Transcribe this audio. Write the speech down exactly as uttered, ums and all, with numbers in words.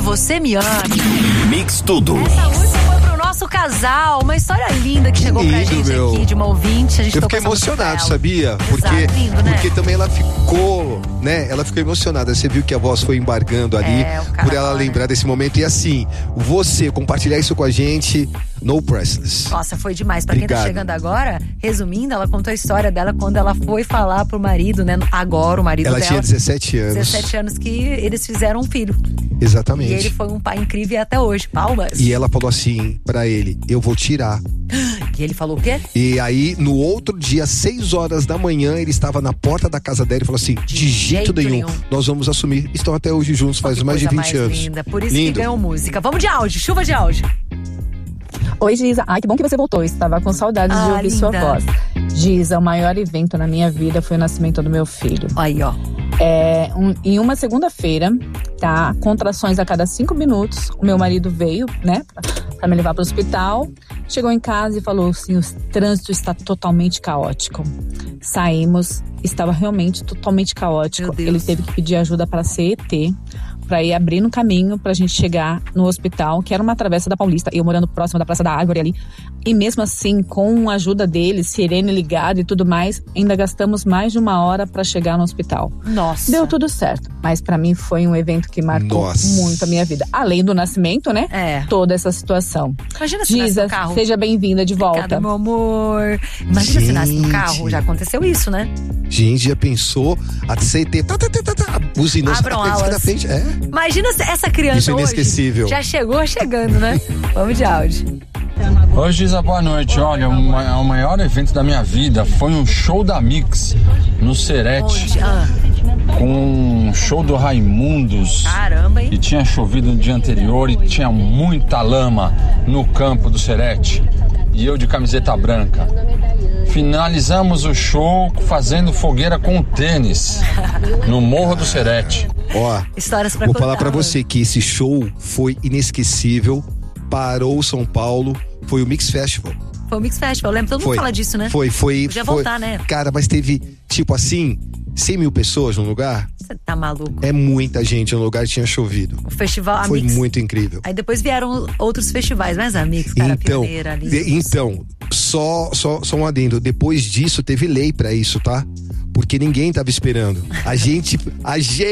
Você Me Ame. Mix Tudo. Essa música foi pro nosso casal, uma história linda que chegou lindo, pra gente meu. aqui, de uma ouvinte. A gente Eu tocou fiquei essa música pra emocionado, ela. sabia? Porque, Exato, lindo, né? porque também ela ficou, né? Ela ficou emocionada. Você viu que a voz foi embargando ali, É, o cara por ela fala, lembrar né? desse momento. E assim, você compartilhar isso com a gente, no priceless. Nossa, foi demais. Pra quem tá Obrigado. chegando agora, resumindo, ela contou a história dela quando ela foi falar pro marido, né? Agora o marido Ela dela. tinha dezessete anos. dezessete anos que eles fizeram um filho. Exatamente. E ele foi um pai incrível até hoje. Palmas. E ela falou assim pra ele: eu vou tirar. E ele falou o quê? E aí, no outro dia, seis horas da manhã, ele estava na porta da casa dela e falou assim: de, De jeito, jeito nenhum, nenhum. nós vamos assumir. Estão até hoje juntos, faz Que mais de coisa vinte mais anos. Linda. Por isso Lindo. que ganhou música. Vamos de áudio, chuva de áudio. Oi, Giza. Ai, que bom que você voltou. Estava com saudades Ah, de ouvir linda. sua voz. Giza, o maior evento na minha vida foi o nascimento do meu filho. Aí, ó. É, um- em uma segunda-feira, tá? Contrações a cada cinco minutos. O meu marido veio, né? Pra me levar pro hospital. Chegou em casa e falou assim: o trânsito está totalmente caótico. Saímos, estava realmente totalmente caótico. Meu Deus. Ele teve que pedir ajuda para C E T, para ir abrindo caminho pra gente chegar no hospital, que era uma travessa da Paulista, eu morando próximo da Praça da Árvore ali. E mesmo assim, com a ajuda deles, sirene ligada e tudo mais, ainda gastamos mais de uma hora pra chegar no hospital. Nossa. Deu tudo certo, mas pra mim foi um evento que marcou Nossa. muito a minha vida. Além do nascimento, né? É. Toda essa situação. Imagina se nasce Giza, no carro. seja bem-vinda de volta. Obrigada, meu amor. Imagina se nasce no Gente. carro. Já aconteceu isso, né? Gente, já pensou? A C E T, tá, tá, tá, tá, tá, buzinou, sai Abram da frente, sai da alas. frente. É. Imagina se essa criança Isso é inesquecível. hoje já chegou chegando, né? Vamos de áudio. Oi, Giza, boa noite. Olha, o ma- o maior evento da minha vida foi um show da Mix no Serete, Onde? Ah, com um show do Raimundos. caramba, hein? E tinha chovido no dia anterior e tinha muita lama no campo do Serete. E eu de camiseta branca. Finalizamos o show fazendo fogueira com tênis no Morro do Serete. Ó, Histórias pra vou contar, falar pra mano. você que esse show foi inesquecível. Parou São Paulo, foi o Mix Festival. Foi o Mix Festival. Eu lembro, todo mundo Foi. fala disso, né? Foi, foi. Podia foi. voltar, né? Cara, mas teve, tipo assim, cem mil pessoas no lugar. Você tá maluco. É muita gente no lugar, tinha chovido. O festival, a Foi Mix. muito incrível. Aí depois vieram outros festivais, mas a Mix, cara, Então, pioneira ali. de- então só, só, só um adendo. Depois disso, teve lei pra isso, tá? Porque ninguém tava esperando. A gente, a gente